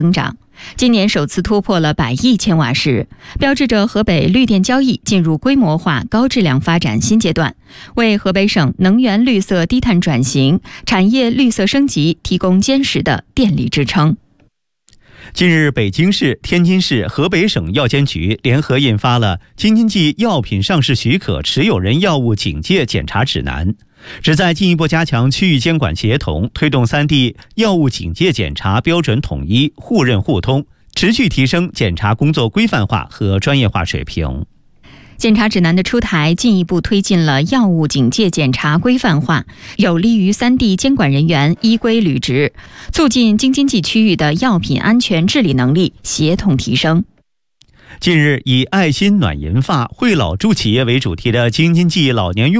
增长，今年首次突破了100亿千瓦时，标志着河北绿电交易进入规模化、高质量发展新阶段，为河北省能源绿色低碳转型、产业绿色升级提供坚实的电力支撑。 近日，北京市、天津市、河北省药监局联合印发了《京津冀药品上市许可持有人药物警戒检查指南》，旨在进一步加强区域监管协同，推动3地药物警戒检查标准统一、互认互通，持续提升检查工作规范化和专业化水平。 检查指南的出台，进一步推进了药物警戒检查规范化，有利于3地监管人员依规履职，促进京津冀区域的药品安全治理能力协同提升。 近日，以爱心暖银发、惠老助企业为主题的京津冀老年用